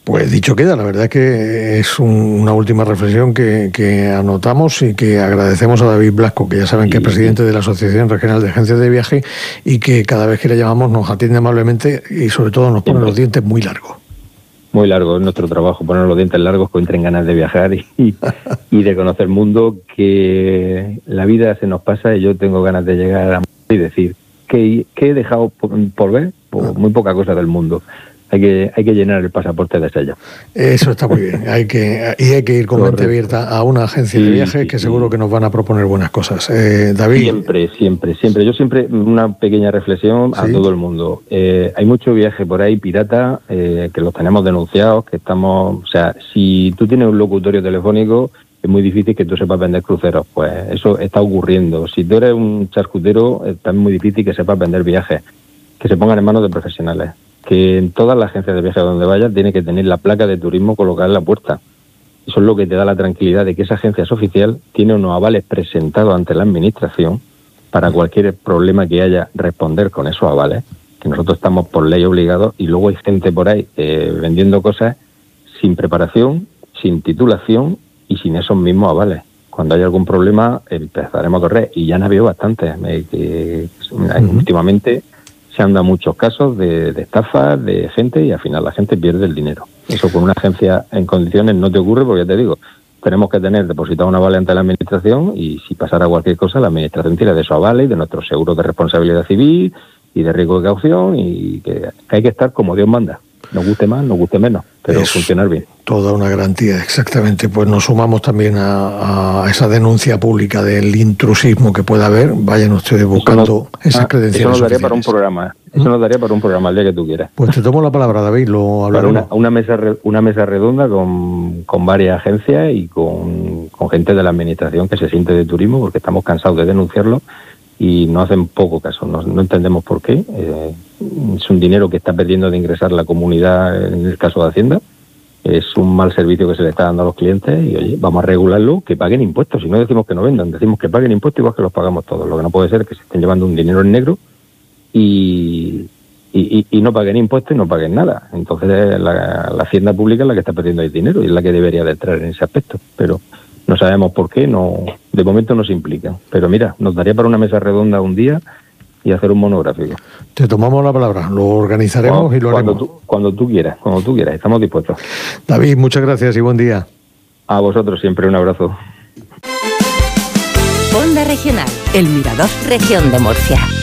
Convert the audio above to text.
Pues dicho queda, la verdad es que es una última reflexión que anotamos y que agradecemos a David Blasco, que ya saben que es presidente de la Asociación Regional de Agencias de Viaje y que cada vez que le llamamos nos atiende amablemente y sobre todo nos pone los dientes muy largos. Muy largo es nuestro trabajo, poner los dientes largos, que entren ganas de viajar y de conocer el mundo, que la vida se nos pasa y yo tengo ganas de llegar a y decir que he dejado por ver muy poca cosa del mundo. Hay que llenar el pasaporte de sello. Eso está muy bien. Hay que ir con mente abierta a una agencia de viajes que seguro que nos van a proponer buenas cosas. David. Siempre. Yo siempre, una pequeña reflexión a todo el mundo. Hay mucho viaje por ahí pirata, que los tenemos denunciados, que estamos... O sea, si tú tienes un locutorio telefónico, es muy difícil que tú sepas vender cruceros. Pues eso está ocurriendo. Si tú eres un charcutero, es también muy difícil que sepas vender viajes. Que se pongan en manos de profesionales. Que en todas las agencias de viajes donde vayas tiene que tener la placa de turismo colocada en la puerta. Eso es lo que te da la tranquilidad de que esa agencia es oficial, tiene unos avales presentados ante la administración para cualquier problema que haya, responder con esos avales, que nosotros estamos por ley obligados, y luego hay gente por ahí vendiendo cosas sin preparación, sin titulación y sin esos mismos avales. Cuando haya algún problema empezaremos a correr, y ya han habido bastantes. Últimamente se han dado muchos casos de estafas de gente y al final la gente pierde el dinero. Eso con una agencia en condiciones no te ocurre, porque ya te digo, tenemos que tener depositado un aval ante la administración y si pasara cualquier cosa, la administración tira de esos avales, de nuestros seguros de responsabilidad civil y de riesgo de caución, y que hay que estar como Dios manda. Nos guste más, nos guste menos, pero funcionar bien. Toda una garantía, exactamente. Pues nos sumamos también a esa denuncia pública del intrusismo que pueda haber. Vayan ustedes buscando esas credenciales. Eso nos daría para un programa. Eso nos daría para un programa el día que tú quieras. Pues te tomo la palabra, David, lo hablaremos. Para una mesa redonda con varias agencias y con gente de la administración que se siente de turismo, porque estamos cansados de denunciarlo y no hacen poco caso. No entendemos por qué. Es un dinero que está perdiendo de ingresar la comunidad, en el caso de Hacienda. Es un mal servicio que se le está dando a los clientes y, oye, vamos a regularlo, que paguen impuestos. Si no decimos que no vendan, decimos que paguen impuestos igual que los pagamos todos. Lo que no puede ser es que se estén llevando un dinero en negro y no paguen impuestos y no paguen nada. Entonces la Hacienda Pública es la que está perdiendo el dinero y es la que debería de entrar en ese aspecto. Pero no sabemos por qué, de momento no se implican. Pero mira, nos daría para una mesa redonda un día y hacer un monográfico. Te tomamos la palabra, lo organizaremos y lo haremos. Cuando tú quieras, estamos dispuestos. David, muchas gracias y buen día. A vosotros siempre un abrazo. Onda Regional, El Mirador, Región de Murcia.